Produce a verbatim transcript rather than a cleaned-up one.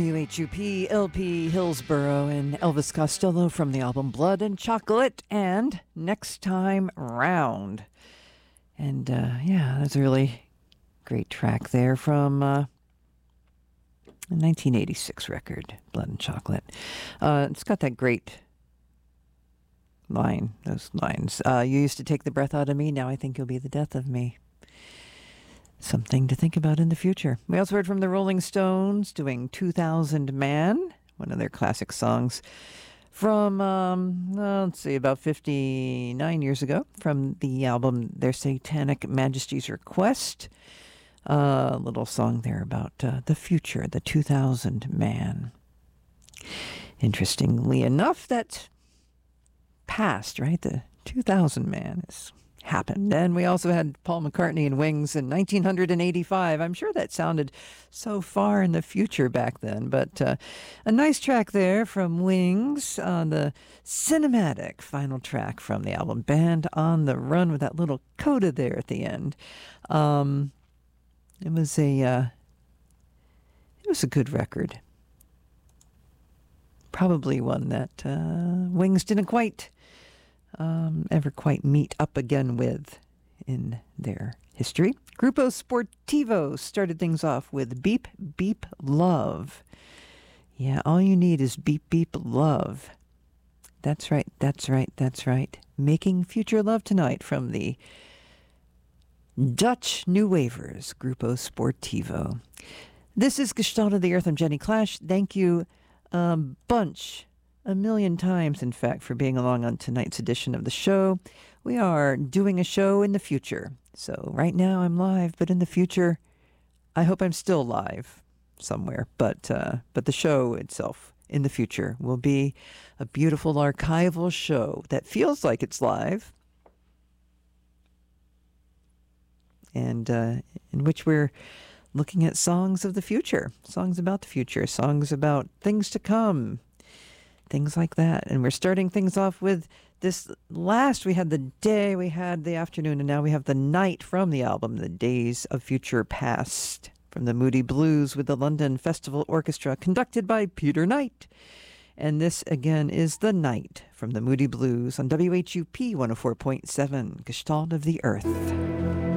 W H U P, L P Hillsborough, and Elvis Costello from the album Blood and Chocolate and Next Time Round. And uh, yeah, that's a really great track there from uh, a nineteen eighty-six record, Blood and Chocolate. Uh, it's got that great line, those lines. Uh, you used to take the breath out of me, now I think you'll be the death of me. Something to think about in the future. We also heard from the Rolling Stones doing two thousand Man, one of their classic songs from, um, well, let's see, about fifty-nine years ago, from the album Their Satanic Majesty's Request. A uh, little song there about uh, the future, the two thousand Man. Interestingly enough, that passed, right? The two thousand Man is happened. And we also had Paul McCartney and Wings in nineteen eighty-five. I'm sure that sounded so far in the future back then, but uh, a nice track there from Wings on the cinematic final track from the album Band on the Run with that little coda there at the end. Um, it was a uh, it was a good record. Probably one that uh, Wings didn't quite Um, ever quite meet up again with in their history. Grupo Sportivo started things off with Beep Beep Love. Yeah, all you need is Beep Beep Love. That's right, that's right, that's right. Making Future Love Tonight from the Dutch New Wavers, Grupo Sportivo. This is Gestalt of the Earth. I'm Jenny Clash. Thank you a bunch A million times, in fact, for being along on tonight's edition of the show. We are doing a show in the future. So right now I'm live, but in the future, I hope I'm still live somewhere. But uh, but the show itself in the future will be a beautiful archival show that feels like it's live, and uh, in which we're looking at songs of the future, songs about the future, songs about things to come, things like that. And we're starting things off with this last. We had the day, we had the afternoon, and now we have the night from the album, The Days of Future Past, from the Moody Blues with the London Festival Orchestra, conducted by Peter Knight. And this, again, is The Night from the Moody Blues on W H U P one oh four point seven, Gestalt of the Earth.